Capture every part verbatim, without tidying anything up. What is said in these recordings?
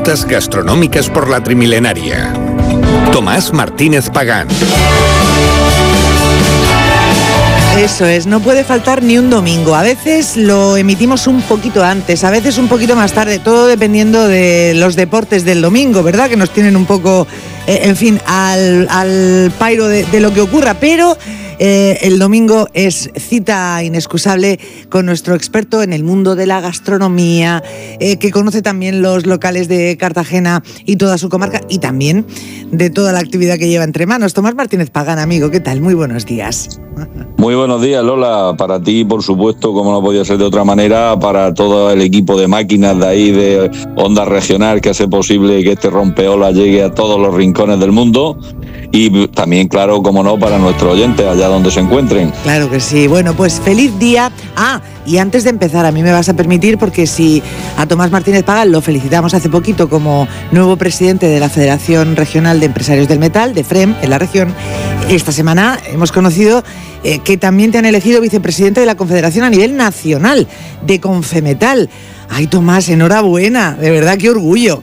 rutas gastronómicas por la Trimilenaria. Tomás Martínez Pagán. Eso es, no puede faltar ni un domingo. A veces lo emitimos un poquito antes, a veces un poquito más tarde, todo dependiendo de los deportes del domingo, ¿verdad? Que nos tienen un poco, eh, en fin, al, al pairo de, de lo que ocurra, pero eh, el domingo es cita inexcusable con nuestro experto en el mundo de la gastronomía, eh, que conoce también los locales de Cartagena y toda su comarca, y también de toda la actividad que lleva entre manos. Tomás Martínez Pagán, amigo, ¿qué tal? Muy buenos días. Muy buenos días, Lola, para ti, por supuesto, como no podía ser de otra manera, para todo el equipo de máquinas de ahí, de Onda Regional, que hace posible que este rompeolas llegue a todos los rincones del mundo, y también, claro, como no, para nuestros oyentes, allá donde se encuentren. Claro que sí. Bueno, pues feliz día. Ah, y antes de empezar, a mí me vas a permitir, porque si a Tomás Martínez Pagán lo felicitamos hace poquito como nuevo presidente de la Federación Regional de Empresarios del Metal, de FREM, en la región, esta semana hemos conocido eh, que también te han elegido vicepresidente de la Confederación a nivel nacional de Confemetal. Ay, Tomás, enhorabuena, de verdad, qué orgullo.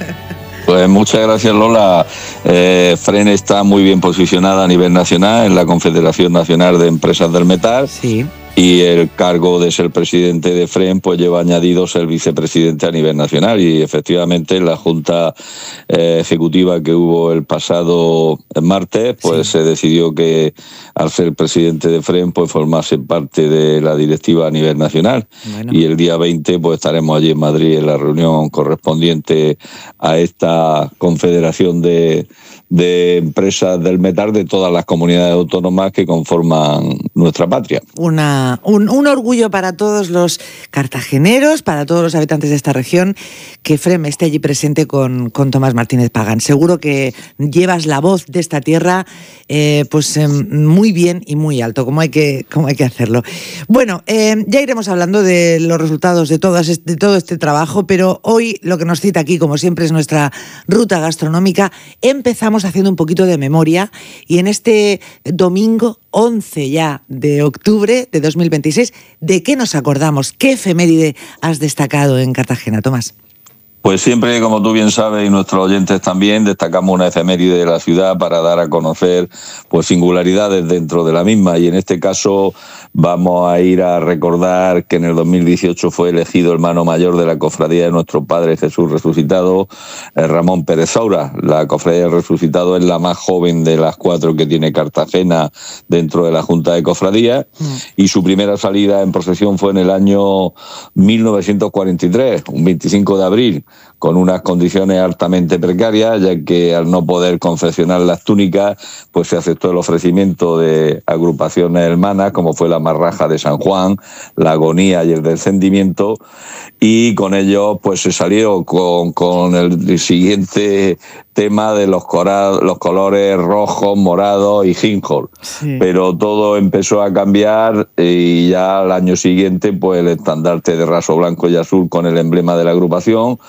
Pues muchas gracias, Lola. Eh, FREM está muy bien posicionada a nivel nacional en la Confederación Nacional de Empresas del Metal. Sí. Y el cargo de ser presidente de FREM pues lleva añadido ser vicepresidente a nivel nacional, y efectivamente en la junta eh, ejecutiva que hubo el pasado martes pues sí. Se decidió que al ser presidente de FREM pues formase parte de la directiva a nivel nacional. Bueno. Y el día veinte pues estaremos allí en Madrid en la reunión correspondiente a esta confederación de de empresas del metal de todas las comunidades autónomas que conforman nuestra patria. Una, un, un orgullo para todos los cartageneros, para todos los habitantes de esta región, que FREM esté allí presente con, con Tomás Martínez Pagán. Seguro que llevas la voz de esta tierra eh, pues eh, muy bien y muy alto, como hay que, como hay que hacerlo. Bueno, eh, ya iremos hablando de los resultados de, todas, de todo este trabajo, pero hoy lo que nos cita aquí, como siempre, es nuestra ruta gastronómica. Empezamos haciendo un poquito de memoria, y en este domingo once ya de octubre de dos mil veintiséis, ¿de qué nos acordamos? ¿Qué efeméride has destacado en Cartagena, Tomás? Pues siempre, como tú bien sabes, y nuestros oyentes también, destacamos una efeméride de la ciudad para dar a conocer pues singularidades dentro de la misma, y en este caso vamos a ir a recordar que en el dos mil dieciocho fue elegido hermano mayor de la Cofradía de Nuestro Padre Jesús Resucitado, eh, Ramón Pérez Saura. La Cofradía del Resucitado es la más joven de las cuatro que tiene Cartagena dentro de la Junta de Cofradías, mm. y su primera salida en procesión fue en el año mil novecientos cuarenta y tres, un veinticinco de abril, con unas condiciones altamente precarias, ya que al no poder confeccionar las túnicas, pues se aceptó el ofrecimiento de agrupaciones hermanas, como fue la Marraja de San Juan, la Agonía y el Descendimiento, y con ello pues se salió con, con el siguiente tema de los, cora- los colores rojos, morados y ginjol. Sí. Pero todo empezó a cambiar, y ya al año siguiente pues el estandarte de raso blanco y azul con el emblema de la agrupación,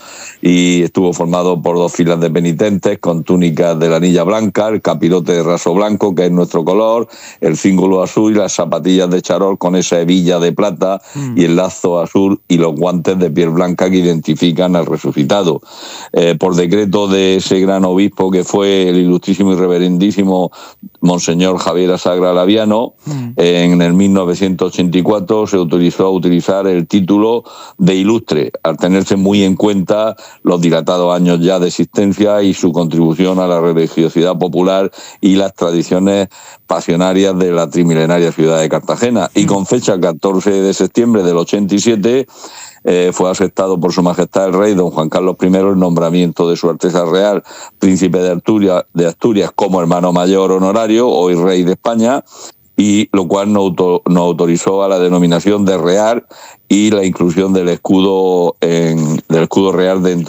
y estuvo formado por dos filas de penitentes con túnicas de la anilla blanca, el capirote de raso blanco, que es nuestro color, el cíngulo azul y las zapatillas de charol con esa hebilla de plata mm. y el lazo azul y los guantes de piel blanca que identifican al resucitado. Eh, por decreto de ese gran obispo que fue el ilustrísimo y reverendísimo Monseñor Javier Asagra Laviano, mm. en el mil novecientos ochenta y cuatro se autorizó a utilizar el título de ilustre, al tenerse muy en cuenta los dilatados años ya de existencia y su contribución a la religiosidad popular y las tradiciones pasionarias de la trimilenaria ciudad de Cartagena. Y con fecha catorce de septiembre del ochenta y siete eh, fue aceptado por su majestad el rey don Juan Carlos primero el nombramiento de su Alteza Real Príncipe de Asturias, de Asturias como hermano mayor honorario, hoy rey de España, y lo cual nos, auto, nos autorizó a la denominación de real y la inclusión del escudo en, del escudo real dentro